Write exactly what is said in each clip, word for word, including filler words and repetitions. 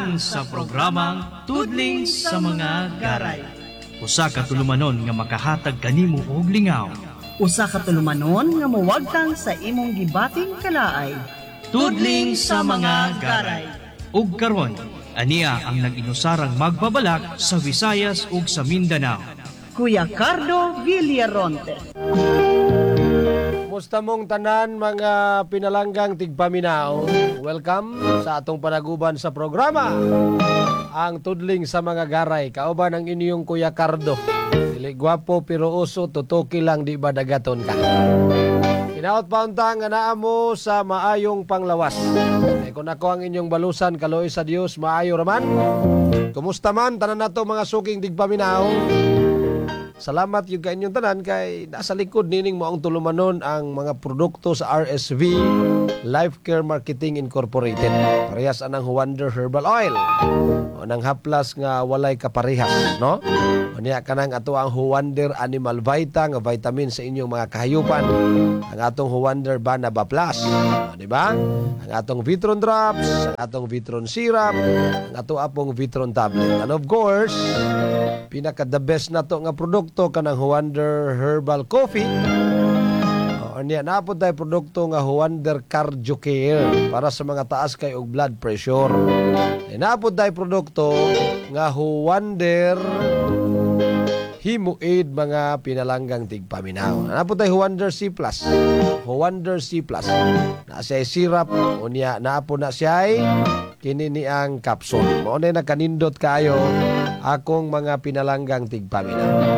Tanan sa programang Tudling sa mga Garay. Usa ka tulumanon nga makahatag kanimo og lingaw. Usa ka tulumanon nga muwagtang sa imong gibating kalaay. Tudling sa mga Garay. Ug karon, aniya ang nag-inusarang magbabalak sa Visayas ug sa Mindanao. Kuya Cardo Villaronte. Musta mong tanan mga pinalanggang tigpaminaw. Welcome sa atong panaguban sa programa ang Tudling sa mga Garay. Kauban ang inyong Kuya Cardo. Dili gwapo pero uso, tutuki lang di ba dagaton ka. Pinaot pa untang nga naa mo sa maayong panglawas. Ay kung ako ang inyong balusan, kaloy sa Dios, maayo raman. Kumusta man tanan nato mga suking tigpaminaw. Salamat yung kainyong tanan kay nasa likod nining mo ang tulumanon ang mga produkto sa R S V Life Care Marketing Incorporated. Parehas anang Wonder Herbal Oil. O nang haplas nga walay kaparehas, no? O niya kanang ato ang Wonder Animal Vita nga vitamin sa inyong mga kahayupan. Ang atong Wonder Banaba Plus, o, di ba? Ang atong Vitron Drops, ang atong Vitron Syrup, ang ato apong Vitron Tablet. And of course, pinaka the best na to nga produkto kanang Wonder Herbal Coffee. O niya napod tayo produkto nga Wonder Cardio Care para sa mga taas kay og blood pressure. E napod tayo produkto nga Wonder Himo Aid mga pinalanggang tigpaminaw. Napod tayo Wonder C Plus. Wonder C Plus. Na siya syrup o niya napod na siya kini ni ang capsule. Mao na nakanindot kayo akong mga pinalanggang tigpaminaw.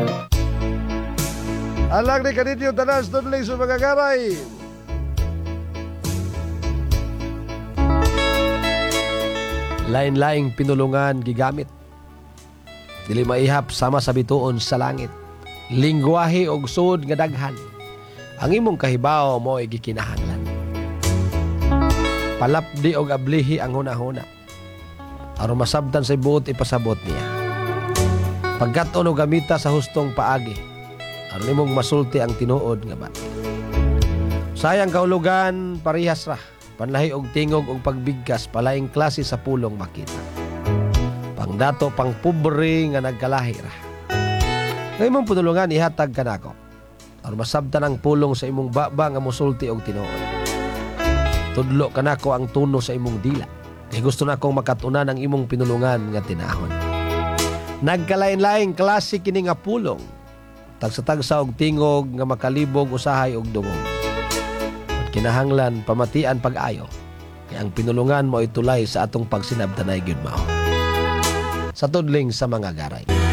Alang ni kaninyo tanas Tudling sa mga Garay. Lain-laing pinulungan gigamit. Dili maihap sama sa bituon sa langit. Lingwahe og sud nga daghan. Ang imong kahibaw mo ay gikinahanglan. Palapdi og ablihi ang hunahuna. Aron masabtan sa buot ipasabot niya. Pagkat-on o gamita sa hustong paagi. Aron imong masulti ang tinuod nga ba. Sayang kaulugan parihas ra. Panlahi og tingog og pagbigkas palaing klase sa pulong makita. Pangdato pang pobre nga nagkalahi ra. Nga imong punulungan ihatag kanako. Aron masabtan ang pulong sa imong baba nga mosulti og tinuod. Tudlo kanako ang tuno sa imong dila. Kay gusto na akong makatunan ang imong pinulungan nga tinahon. Nagkalain-laing klase kini nga pulong. Tagsa-tagsa og tingog nga makalibog usahay og dungog. At kinahanglan pamatian pag-ayo. Kaya ang pinulungan mo ay tulay sa atong pagsinabtanay gyud mao. Sa Tudling sa mga Garay.